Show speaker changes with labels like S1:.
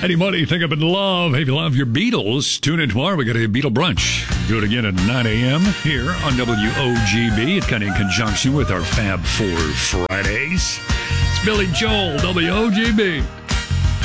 S1: Anybody think up in love? Hey, if you love your Beatles, tune in tomorrow. We got a Beatle brunch. Do it again at 9 a.m. here on WOGB. It's kind of in conjunction with our Fab Four Fridays. It's Billy Joel, WOGB.